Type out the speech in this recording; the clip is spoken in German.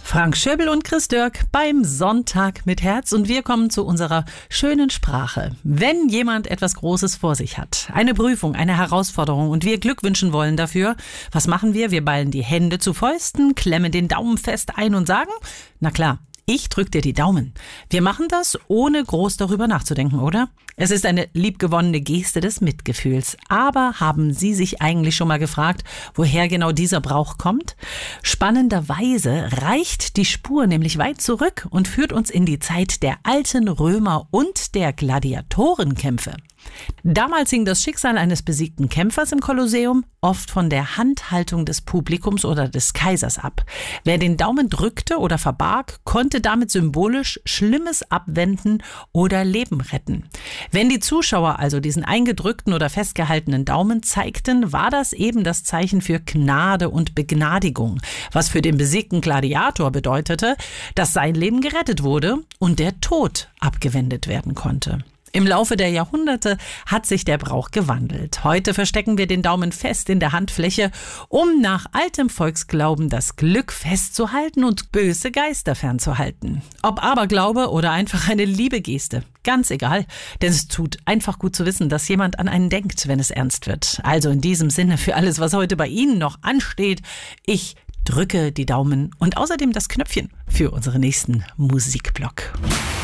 Frank Schöbel und Chris Dörk beim Sonntag mit Herz und wir kommen zu unserer schönen Sprache. Wenn jemand etwas Großes vor sich hat, eine Prüfung, eine Herausforderung und wir Glück wünschen wollen dafür, was machen wir? Wir ballen die Hände zu Fäusten, klemmen den Daumen fest ein und sagen, na klar, ich drück dir die Daumen. Wir machen das, ohne groß darüber nachzudenken, oder? Es ist eine liebgewonnene Geste des Mitgefühls. Aber haben Sie sich eigentlich schon mal gefragt, woher genau dieser Brauch kommt? Spannenderweise reicht die Spur nämlich weit zurück und führt uns in die Zeit der alten Römer und der Gladiatorenkämpfe. Damals hing das Schicksal eines besiegten Kämpfers im Kolosseum oft von der Handhaltung des Publikums oder des Kaisers ab. Wer den Daumen drückte oder verbarg, konnte damit symbolisch Schlimmes abwenden oder Leben retten. Wenn die Zuschauer also diesen eingedrückten oder festgehaltenen Daumen zeigten, war das eben das Zeichen für Gnade und Begnadigung, was für den besiegten Gladiator bedeutete, dass sein Leben gerettet wurde und der Tod abgewendet werden konnte. Im Laufe der Jahrhunderte hat sich der Brauch gewandelt. Heute verstecken wir den Daumen fest in der Handfläche, um nach altem Volksglauben das Glück festzuhalten und böse Geister fernzuhalten. Ob Aberglaube oder einfach eine liebe Geste, ganz egal, denn es tut einfach gut zu wissen, dass jemand an einen denkt, wenn es ernst wird. Also in diesem Sinne für alles, was heute bei Ihnen noch ansteht, ich drücke die Daumen und außerdem das Knöpfchen für unseren nächsten Musikblock.